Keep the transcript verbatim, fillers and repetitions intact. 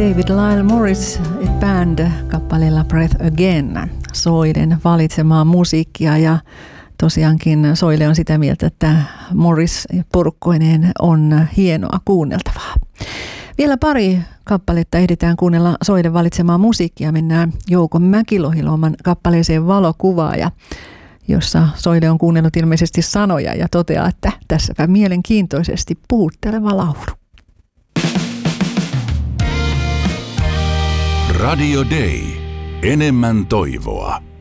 David Lyle Morris Band kappaleella Breath Again, Soilen valitsemaa musiikkia, ja tosiaankin Soile on sitä mieltä, että Morris porukkoineen on hienoa kuunneltavaa. Vielä pari kappaletta ehditään kuunnella Soilen valitsemaa musiikkia. Mennään Jouko Mäkilohiloman kappaleeseen Valokuvaaja, jossa Soile on kuunnellut ilmeisesti sanoja ja toteaa, että tässäpä mielenkiintoisesti puhutteleva laulu. Radio Day. Enemmän toivoa.